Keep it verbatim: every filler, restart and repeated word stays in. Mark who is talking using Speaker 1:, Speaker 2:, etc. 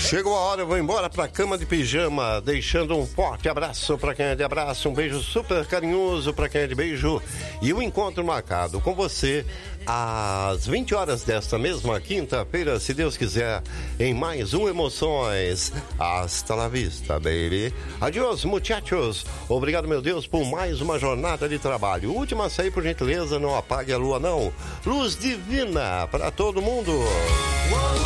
Speaker 1: Chegou a hora, eu vou embora pra cama de pijama, deixando um forte abraço pra quem é de abraço, um beijo super carinhoso pra quem é de beijo e o um encontro marcado com você às vinte horas desta mesma quinta-feira, se Deus quiser, em mais um Emoções. Hasta la vista, baby. Adiós, muchachos. Obrigado, meu Deus, por mais uma jornada de trabalho. Última a sair, por gentileza, não apague a lua, não. Luz divina pra todo mundo.